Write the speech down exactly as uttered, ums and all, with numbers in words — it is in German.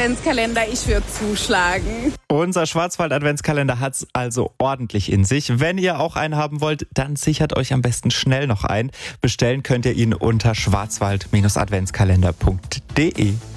Adventskalender, ich würde zuschlagen. Unser Schwarzwald-Adventskalender hat's also ordentlich in sich. Wenn ihr auch einen haben wollt, dann sichert euch am besten schnell noch ein. Bestellen könnt ihr ihn unter schwarzwald Bindestrich adventskalender punkt de.